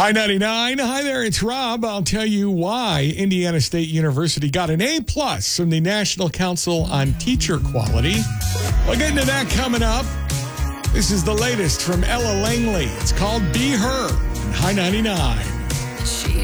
Hi 99. Hi there, it's Rob. I'll tell you why Indiana State University got an A+ from the National Council on Teacher Quality. We'll get into that coming up. This is the latest from Ella Langley. It's called Be Her on Hi 99.